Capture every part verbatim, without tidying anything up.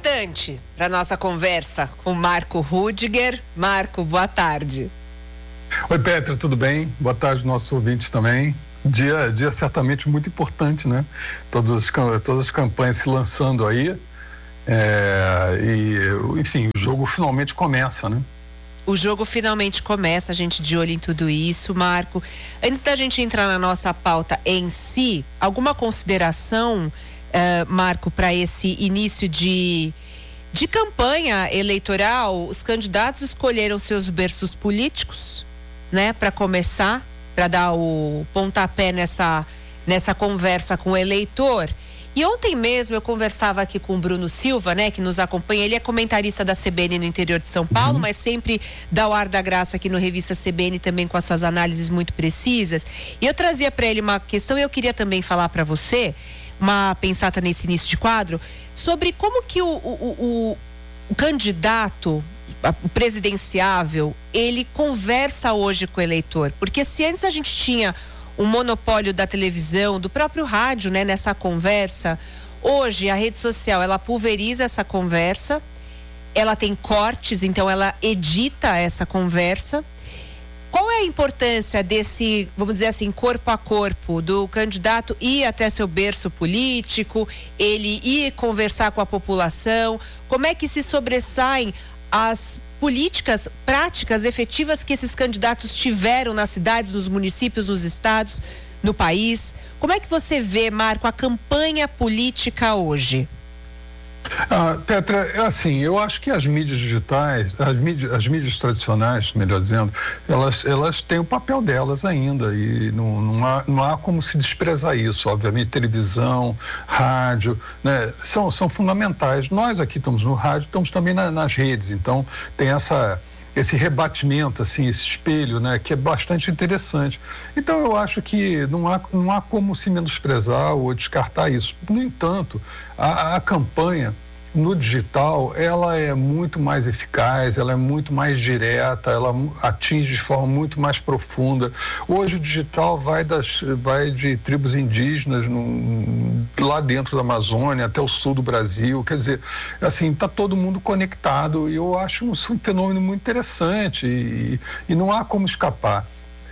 importante para nossa conversa com Marco Rudiger. Marco, boa tarde. Oi, Petra, tudo bem? Boa tarde, nossos ouvintes também. Dia, dia certamente muito importante, né? Todas as, todas as campanhas se lançando aí. É, e, enfim, o jogo finalmente começa, né? O jogo finalmente começa, a gente de olho em tudo isso. Marco, antes da gente entrar na nossa pauta em si, alguma consideração, uh, Marco, para esse início de, de campanha eleitoral? Os candidatos escolheram seus berços políticos, né, para começar, para dar o pontapé nessa, nessa conversa com o eleitor. E ontem mesmo eu conversava aqui com o Bruno Silva, né, que nos acompanha. Ele é comentarista da C B N no interior de São Paulo, uhum. mas sempre dá o ar da graça aqui no Revista C B N também com as suas análises muito precisas. E eu trazia para ele uma questão e eu queria também falar para você, uma pensata nesse início de quadro, sobre como que o, o, o, o candidato, o presidenciável, ele conversa hoje com o eleitor. Porque se antes a gente tinha o monopólio da televisão, do próprio rádio, né, nessa conversa, hoje a rede social, ela pulveriza essa conversa, ela tem cortes, então ela edita essa conversa. Qual é a importância desse, vamos dizer assim, corpo a corpo, do candidato ir até seu berço político, ele ir conversar com a população? Como é que se sobressaem as políticas práticas, efetivas que esses candidatos tiveram nas cidades, nos municípios, nos estados, no país? Como é que você vê, Marco, a campanha política hoje? Ah, Petra, é assim, eu acho que as mídias digitais, as mídias, as mídias tradicionais, melhor dizendo, elas, elas têm o papel delas ainda e não, não, há, não há como se desprezar isso. Obviamente, televisão, rádio, né, são, são fundamentais. Nós aqui estamos no rádio, estamos também na, nas redes, então tem essa... esse rebatimento, assim, esse espelho, né, que é bastante interessante. Então, eu acho que não há, não há como se menosprezar ou descartar isso. No entanto, a, a campanha no digital, ela é muito mais eficaz, ela é muito mais direta, ela atinge de forma muito mais profunda. Hoje o digital vai, das, vai de tribos indígenas no, lá dentro da Amazônia até o sul do Brasil, quer dizer, assim, está todo mundo conectado e eu acho um, um fenômeno muito interessante e, e não há como escapar.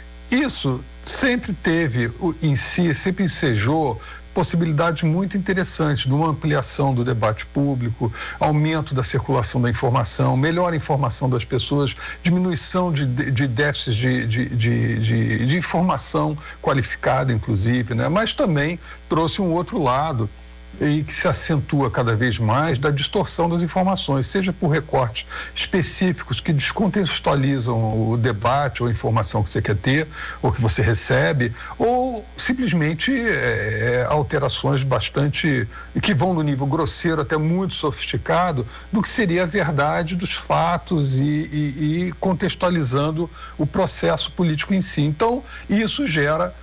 Isso sempre teve em si, sempre ensejou possibilidades muito interessantes de uma ampliação do debate público, aumento da circulação da informação, melhor informação das pessoas, diminuição de, de déficits de, de, de, de, de informação qualificada, inclusive, né? Mas também trouxe um outro lado e que se acentua cada vez mais da distorção das informações, seja por recortes específicos que descontextualizam o debate ou a informação que você quer ter, ou que você recebe, ou simplesmente é, alterações bastante, que vão no nível grosseiro até muito sofisticado, do que seria a verdade dos fatos e, e, e contextualizando o processo político em si. Então, isso gera...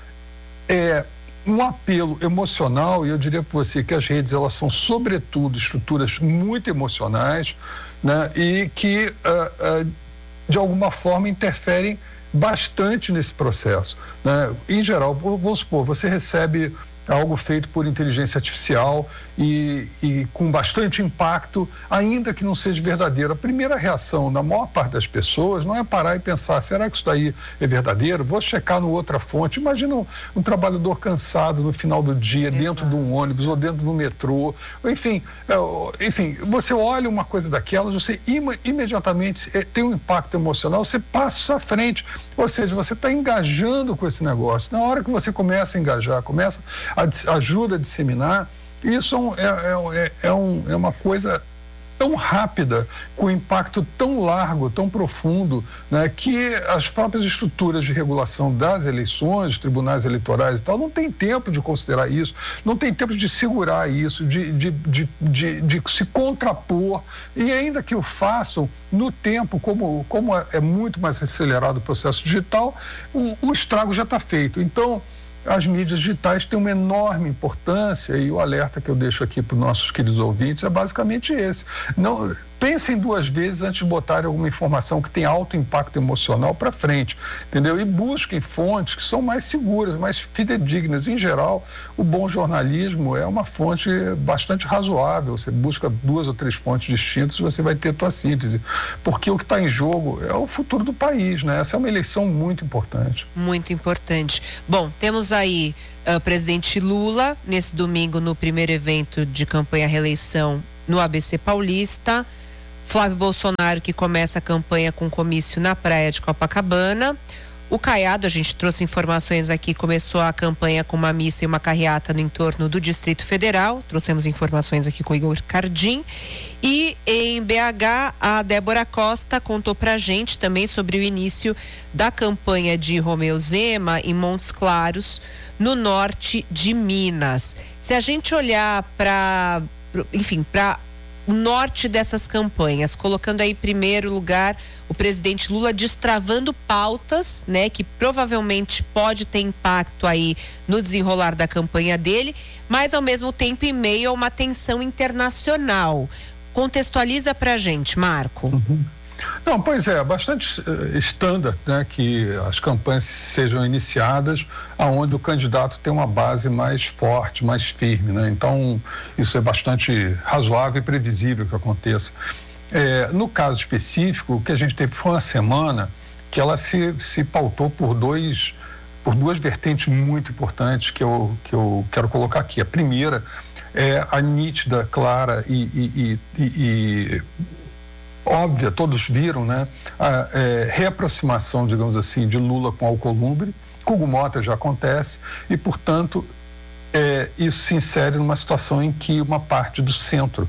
É, um apelo emocional, e eu diria para você que as redes, elas são sobretudo estruturas muito emocionais, né, e que uh, uh, de alguma forma interferem bastante nesse processo, né? Em geral, vamos supor, você recebe algo feito por inteligência artificial e, e com bastante impacto, ainda que não seja verdadeiro. A primeira reação da maior parte das pessoas não é parar e pensar, será que isso daí é verdadeiro? Vou checar no outra fonte. Imagina um, um trabalhador cansado no final do dia, Exato. Dentro de um ônibus ou dentro do metrô, enfim, é, enfim, você olha uma coisa daquelas, você im, imediatamente é, tem um impacto emocional, você passa à frente, ou seja, você está engajando com esse negócio. Na hora que você começa a engajar, começa a, ajuda a disseminar, isso é, é, é, é, um, é uma coisa tão rápida, com impacto tão largo, tão profundo, né, que as próprias estruturas de regulação das eleições, tribunais eleitorais e tal, não tem tempo de considerar isso, não tem tempo de segurar isso, de, de, de, de, de se contrapor, e ainda que o façam no tempo, como, como é muito mais acelerado o processo digital, o, o estrago já está feito. Então, as mídias digitais têm uma enorme importância, e o alerta que eu deixo aqui para os nossos queridos ouvintes é basicamente esse. Não, pensem duas vezes antes de botarem alguma informação que tem alto impacto emocional para frente, entendeu? E busquem fontes que são mais seguras, mais fidedignas. Em geral, o bom jornalismo é uma fonte bastante razoável. Você busca duas ou três fontes distintas, você vai ter a tua síntese. Porque o que está em jogo é o futuro do país, né? Essa é uma eleição muito importante. Muito importante. Bom, temos aí o uh, presidente Lula, nesse domingo, no primeiro evento de campanha à reeleição no A B C Paulista. Flávio Bolsonaro, que começa a campanha com comício na praia de Copacabana. O Caiado, a gente trouxe informações aqui, começou a campanha com uma missa e uma carreata no entorno do Distrito Federal. Trouxemos informações aqui com o Igor Cardim. E em B H, a Débora Costa contou pra gente também sobre o início da campanha de Romeu Zema em Montes Claros, no norte de Minas. Se a gente olhar para, enfim, para o norte dessas campanhas, colocando aí em primeiro lugar o presidente Lula destravando pautas, né, que provavelmente pode ter impacto aí no desenrolar da campanha dele, mas ao mesmo tempo em meio a uma tensão internacional. Contextualiza pra gente, Marco. Uhum. Não, pois é, bastante estándar, né, que as campanhas sejam iniciadas aonde o candidato tem uma base mais forte, mais firme, né? Então, isso é bastante razoável e previsível que aconteça. É, no caso específico, o que a gente teve foi uma semana que ela se, se pautou por dois, por duas vertentes muito importantes que eu, que eu quero colocar aqui. A primeira é a nítida, clara e, e, e, e óbvia, todos viram, né? A é, reaproximação, digamos assim, de Lula com Alcolumbre. Com o Mota já acontece e, portanto, é, isso se insere numa situação em que uma parte do centro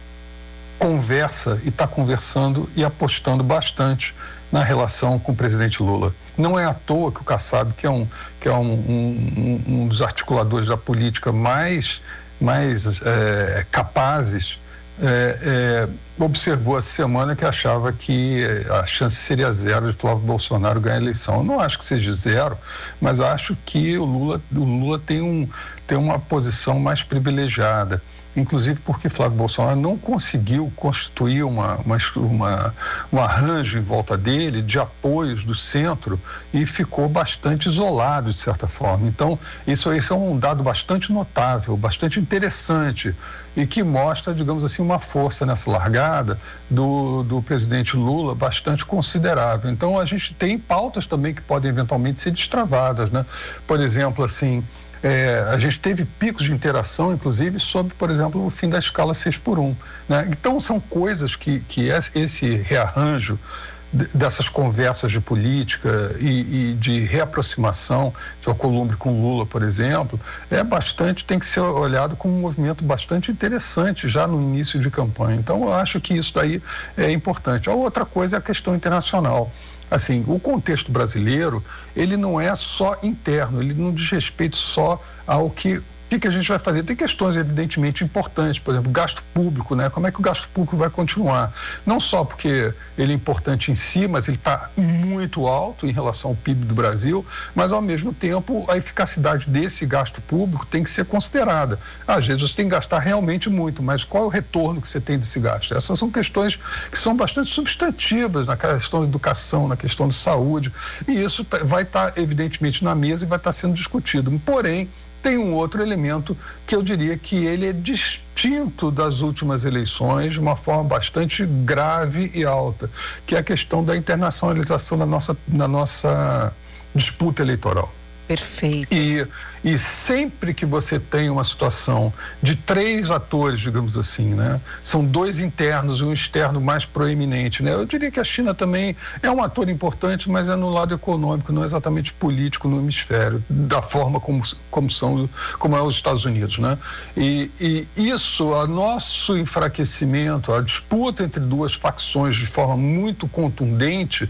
conversa e está conversando e apostando bastante na relação com o presidente Lula. Não é à toa que o Kassab, que é um, que é um, um, um dos articuladores da política mais, mais é, capazes, É, é, observou essa semana que achava que a chance seria zero de Flávio Bolsonaro ganhar a eleição. Eu não acho que seja zero, mas acho que o Lula, o Lula tem, um, tem uma posição mais privilegiada, inclusive porque Flávio Bolsonaro não conseguiu constituir uma, uma, uma, um arranjo em volta dele de apoios do centro e ficou bastante isolado, de certa forma. Então, isso, isso é um dado bastante notável, bastante interessante e que mostra, digamos assim, uma força nessa largada do, do presidente Lula bastante considerável. Então, a gente tem pautas também que podem eventualmente ser destravadas, né? Por exemplo, assim, É, a gente teve picos de interação, inclusive, sobre, por exemplo, o fim da escala seis por um, né? Então, são coisas que, que esse rearranjo dessas conversas de política e, e de reaproximação de Alcolumbre com Lula, por exemplo, é bastante, tem que ser olhado como um movimento bastante interessante já no início de campanha. Então, eu acho que isso daí é importante. A outra coisa é a questão internacional. Assim, o contexto brasileiro, ele não é só interno, ele não diz respeito só ao que, que, que a gente vai fazer. Tem questões, evidentemente, importantes, por exemplo, gasto público, né? Como é que o gasto público vai continuar? Não só porque ele é importante em si, mas ele está muito alto em relação ao P I B do Brasil, mas, ao mesmo tempo, a eficacidade desse gasto público tem que ser considerada. Às vezes você tem que gastar realmente muito, mas qual é o retorno que você tem desse gasto? Essas são questões que são bastante substantivas na questão de educação, na questão de saúde, e isso vai estar, evidentemente, na mesa e vai estar sendo discutido. Porém, tem um outro elemento que eu diria que ele é distinto das últimas eleições de uma forma bastante grave e alta, que é a questão da internacionalização da nossa, da nossa disputa eleitoral. Perfeito. E, e sempre que você tem uma situação de três atores, digamos assim, né? São dois internos e um externo mais proeminente, né? Eu diria que a China também é um ator importante, mas é no lado econômico, não exatamente político no hemisfério, da forma como, como são, como é os Estados Unidos, né? E, e isso, o nosso enfraquecimento, a disputa entre duas facções de forma muito contundente,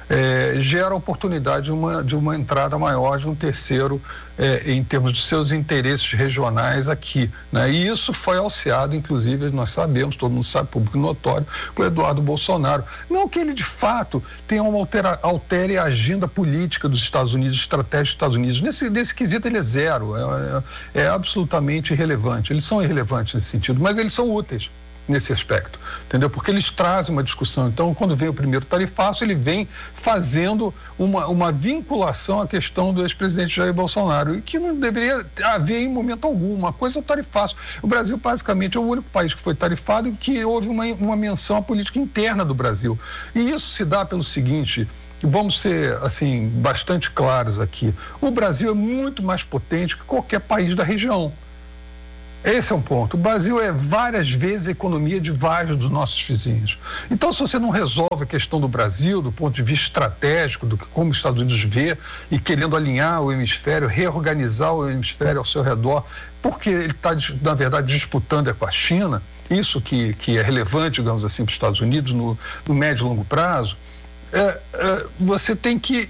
é, gera a oportunidade de uma, de uma entrada maior de um terceiro é, em termos de seus interesses regionais aqui, né? E isso foi alceado, inclusive, nós sabemos, todo mundo sabe, público notório, por Eduardo Bolsonaro. Não que ele, de fato, tenha uma altera, altere a agenda política dos Estados Unidos, estratégia dos Estados Unidos. Nesse, nesse quesito ele é zero, é, é, é absolutamente irrelevante. Eles são irrelevantes nesse sentido, mas eles são úteis nesse aspecto, entendeu? Porque eles trazem uma discussão. Então, quando vem o primeiro tarifaço, ele vem fazendo uma, uma vinculação à questão do ex-presidente Jair Bolsonaro, e que não deveria haver em momento algum. Uma coisa é o tarifaço. O Brasil, basicamente, é o único país que foi tarifado e que houve uma, uma menção à política interna do Brasil. E isso se dá pelo seguinte: vamos ser, assim, bastante claros aqui. O Brasil é muito mais potente que qualquer país da região. Esse é um ponto. O Brasil é várias vezes a economia de vários dos nossos vizinhos. Então, se você não resolve a questão do Brasil, do ponto de vista estratégico, do que como os Estados Unidos vê, e querendo alinhar o hemisfério, reorganizar o hemisfério ao seu redor, porque ele está, na verdade, disputando é com a China, isso que, que é relevante, digamos assim, para os Estados Unidos no, no médio e longo prazo, é, é, você tem que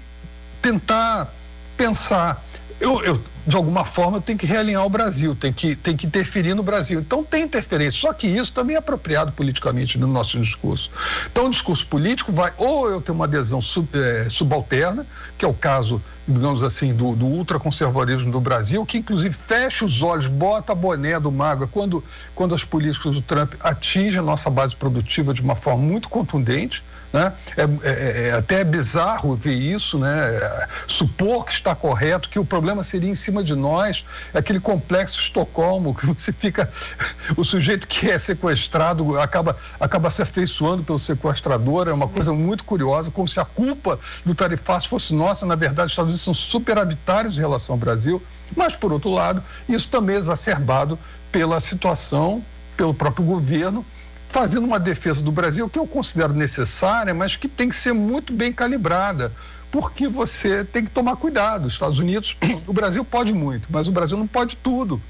tentar pensar. Eu, eu, de alguma forma, eu tenho que realinhar o Brasil, tem que, tem que interferir no Brasil. Então, tem interferência, só que isso também é apropriado politicamente no nosso discurso. Então, o discurso político vai, ou eu tenho uma adesão sub, é, subalterna, que é o caso, digamos assim, do, do ultraconservadorismo do Brasil, que inclusive fecha os olhos, bota a boné do mago, quando, quando as políticas do Trump atingem a nossa base produtiva de uma forma muito contundente, né? É, é, é até bizarro ver isso, né? É, supor que está correto, que o problema seria em cima de nós, é aquele complexo Estocolmo, que você fica, o sujeito que é sequestrado acaba, acaba se afeiçoando pelo sequestrador, é uma Sim. coisa muito curiosa, como se a culpa do tarifaço fosse nossa. Na verdade, os Estados Unidos são superavitários em relação ao Brasil, mas, por outro lado, isso também é exacerbado pela situação, pelo próprio governo, fazendo uma defesa do Brasil que eu considero necessária, mas que tem que ser muito bem calibrada, porque você tem que tomar cuidado. Os Estados Unidos, o Brasil pode muito, mas o Brasil não pode tudo.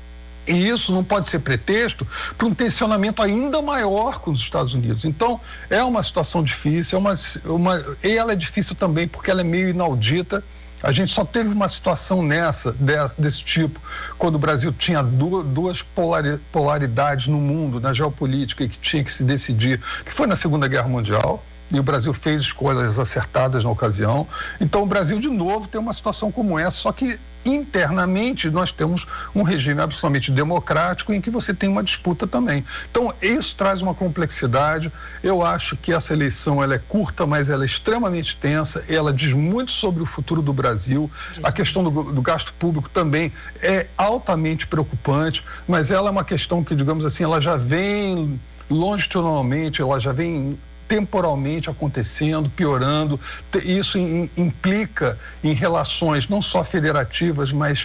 E isso não pode ser pretexto para um tensionamento ainda maior com os Estados Unidos. Então, é uma situação difícil, é uma, uma, e ela é difícil também porque ela é meio inaudita. A gente só teve uma situação nessa, desse tipo, quando o Brasil tinha duas polaridades no mundo, na geopolítica, e que tinha que se decidir, que foi na Segunda Guerra Mundial, e o Brasil fez escolhas acertadas na ocasião. Então, o Brasil, de novo, tem uma situação como essa, só que internamente nós temos um regime absolutamente democrático em que você tem uma disputa também. Então, isso traz uma complexidade. Eu acho que essa eleição ela é curta, mas ela é extremamente tensa, ela diz muito sobre o futuro do Brasil. Diz a questão do, do gasto público também é altamente preocupante, mas ela é uma questão que, digamos assim, ela já vem longitudinalmente, ela já vem temporalmente acontecendo, piorando. Isso implica em relações não só federativas, mas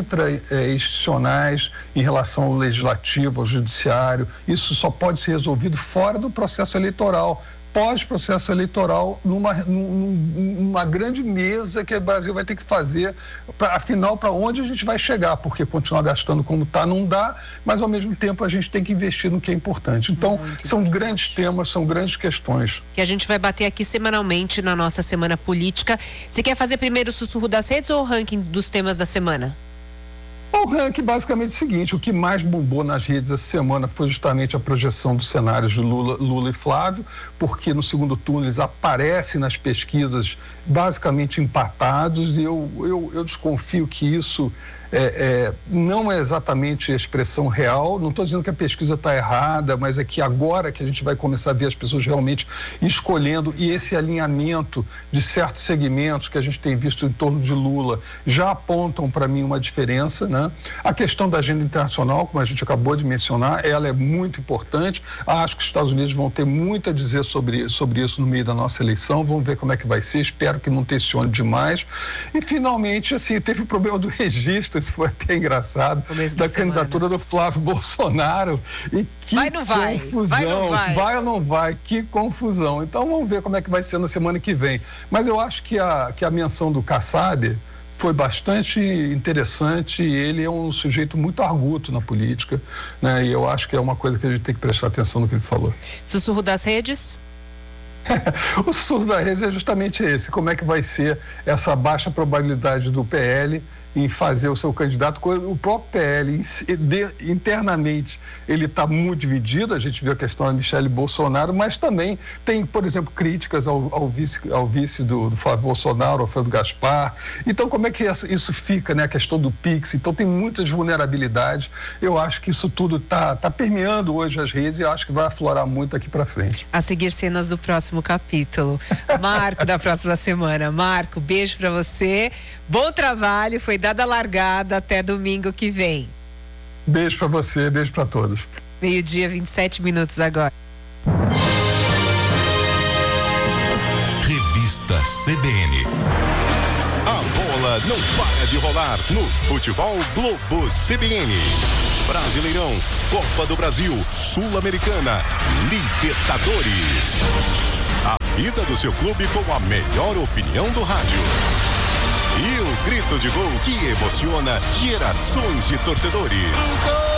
intra-institucionais em relação ao legislativo, ao judiciário. Isso só pode ser resolvido fora do processo eleitoral. Pós-processo eleitoral, numa, numa grande mesa que o Brasil vai ter que fazer, pra, afinal, para onde a gente vai chegar, porque continuar gastando como está não dá, mas ao mesmo tempo a gente tem que investir no que é importante. Então, Muito são importante. grandes temas, são grandes questões. Que a gente vai bater aqui semanalmente na nossa Semana Política. Você quer fazer primeiro o sussurro das redes ou o ranking dos temas da semana? O ranking basicamente é o seguinte: o que mais bombou nas redes essa semana foi justamente a projeção dos cenários de Lula, Lula e Flávio, porque no segundo turno eles aparecem nas pesquisas basicamente empatados, e eu, eu, eu desconfio que isso é, é, não é exatamente a expressão real. Não estou dizendo que a pesquisa está errada, mas é que agora que a gente vai começar a ver as pessoas realmente escolhendo, e esse alinhamento de certos segmentos que a gente tem visto em torno de Lula já apontam para mim uma diferença, né? A questão da agenda internacional, como a gente acabou de mencionar, ela é muito importante. Acho que os Estados Unidos vão ter muito a dizer sobre, sobre isso no meio da nossa eleição. Vamos ver como é que vai ser. Espero que não tensione demais. E finalmente, assim, teve o problema do registro. Isso foi até engraçado, da candidatura semana. do Flávio Bolsonaro. E que vai, não vai. confusão, vai, não vai. vai ou não vai, que confusão. Então vamos ver como é que vai ser na semana que vem. Mas eu acho que a, que a menção do Kassab foi bastante interessante, e ele é um sujeito muito arguto na política, né? E eu acho que é uma coisa que a gente tem que prestar atenção no que ele falou. Sussurro das redes? O sussurro da rede é justamente esse, como é que vai ser essa baixa probabilidade do P L em fazer o seu candidato. O próprio P L internamente ele está muito dividido, a gente viu a questão da Michele Bolsonaro, mas também tem, por exemplo, críticas ao, ao vice, ao vice do, do Flávio Bolsonaro, ao Alfredo Gaspar. Então, como é que isso fica, né? A questão do Pix, então tem muitas vulnerabilidades. Eu acho que isso tudo está tá permeando hoje as redes e eu acho que vai aflorar muito aqui para frente. A seguir cenas do próximo capítulo. Marco, da próxima semana. Marco, beijo para você, bom trabalho, foi dada a largada, até domingo que vem. Beijo para você, beijo para todos. Meio-dia, vinte e sete minutos agora. Revista C B N. A bola não para de rolar no Futebol Globo C B N. Brasileirão, Copa do Brasil, Sul-Americana, Libertadores. A vida do seu clube com a melhor opinião do rádio. E o grito de gol que emociona gerações de torcedores.